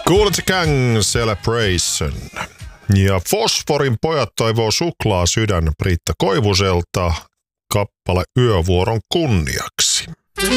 Kool & the Gang Celebration. Ja Fosforin pojat toivoo suklaa sydän Britta Koivuselta kappale Yövuoron kunniaksi.